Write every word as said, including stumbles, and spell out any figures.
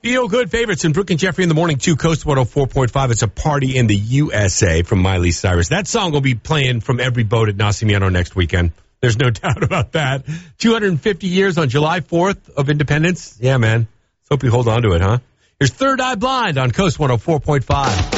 Feel good favorites in Brooke and Jeffrey in the morning, too. Coast one oh four point five. It's a party in the U S A from Miley Cyrus. That song will be playing from every boat at Nacimiento next weekend. There's no doubt about that. two hundred fifty years on July fourth of independence. Yeah, man. Let's hope you hold on to it, huh? Here's Third Eye Blind on Coast one oh four point five.